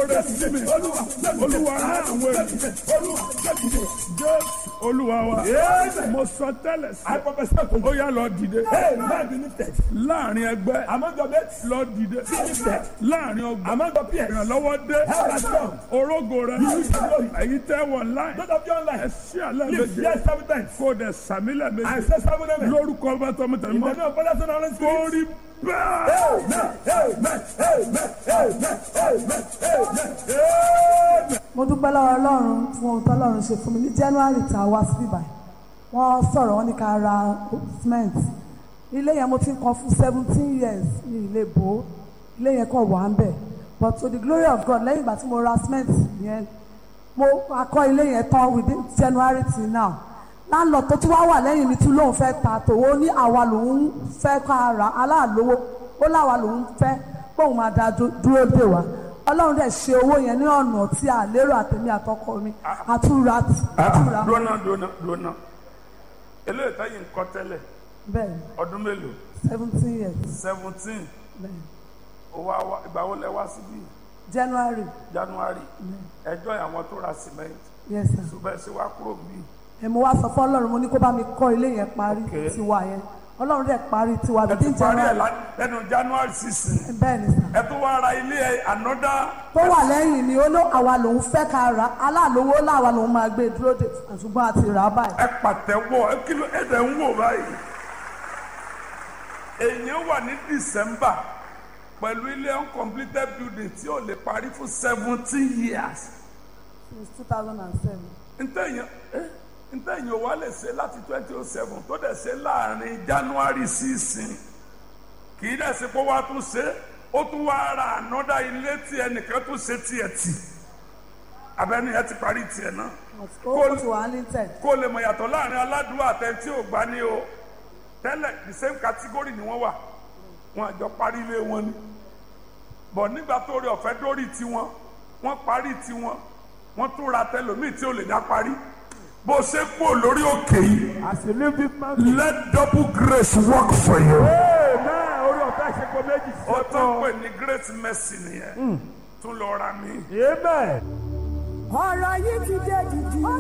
oore sí mi. Olúwa rán àwọn ènìyàn. Olúwa wa. Mo sọ tẹ́lẹ̀ sí. Ó yá lọ dìde. Láàrin ẹgbẹ́. Lọ dìde. Láàrin ọgbà. Ìrànlọ́wọ́ dé. Orógo rẹ. Èyí tẹ́ wọ̀ láì. Ẹ ṣí àlẹ́ méje. Kó dẹ̀ sàmílẹ̀ méje. Lórúkọ ọba tọmọtẹmọ. Kórì mo dúpẹ́ lọ́wọ́ Ọlọ́run fún ohun tó Ọlọ́run ṣe fún mi ní January tá a wá sí ibà wọ́n sọ̀rọ̀ wọ́n ní ká ra cement ilé yẹn mo ti ń kọ́ fún 17 years ní ilé bò ilé yẹn kàn wà ń bẹ̀ but to the glory of God lẹ́yìn ìgbà tí mo ra cement yẹn mo akọ́ ilé yẹn tán within January till now láńlọ tó tún wá wà lẹ́yìn mi tún lóun fẹ́ ta tòwó ní àwa lòun fẹ́ ká ra aláàlówó ó láwa lòun fẹ́ bóun máa da dúró dè wá Ọlọ́run dẹ̀ ṣe owó yẹn ní ọ̀nà tí a lérò àtẹ̀mí àtọkọ mi àtúra. Lónà eléyìí táyì ń kọ́ tẹ́lẹ̀ bẹ́ẹ̀ ọdún mélòó? 17 years. 17. bẹ́ẹ̀ Ìgbà wo lẹ wá síbí? January. Ẹjọ́ àwọn tó ra cement. Yes sir. Ṣùgbọ́n ẹ ṣe wá kúrò bí. Mo wá sọ fún Ọlọ́run mo ní kó bá mi kọ́ ilé yẹn parí tiwa yẹn Ọlọ́run dẹ̀ parí tiwa bí dín January. Lẹ́nu January 6. bẹ́ẹ̀ ni sà. Ẹ tó wá ra ilé ànọ́dá. tó wà lẹ́yìn ni ó ló àwa lòun fẹ́ ká ra aláàlówó láwa lòun máa gbé dúró dè ṣùgbọ́n àti rà á báyìí. Ẹ pàtẹ́wọ́ ẹ dẹ̀ ń wò báyìí. Èèyàn wà ní December pẹ̀lú ilé uncompleted building tí ò lè parí fún 17 years. Since 2007. Ntẹ̀yìn wa lè ṣe láti 2007 tó dẹ̀ ṣe láàrin January 6 kì í dẹ̀ ṣe pé wàá tún ṣe ó tún wá ra ànọ́dá ilé tí ẹnìkan tún ṣe tiẹ̀ tì abẹ́ni ẹ ti parí tiẹ̀ náà kó lè mọ̀ yàtọ̀ láàrin aládùúgbò àtẹ tí ò gbá ní o tẹ́lẹ̀ the same category ni wọ́n wà wọn àjọ parí ilé wọn ni bọ̀ nígbà tó rí ọ̀fẹ́ dórí tiwọn wọ́n parí tiwọn wọ́n tún ra tẹlòmíì tí ò lè dá parí. Bó ṣe kú lórí òkè yìí. Let double grace work for you. Ó tán pè ní great mercy nìyẹn. Tún lọ ra mi. Ọ̀rọ̀ yìí ti dé dìdì.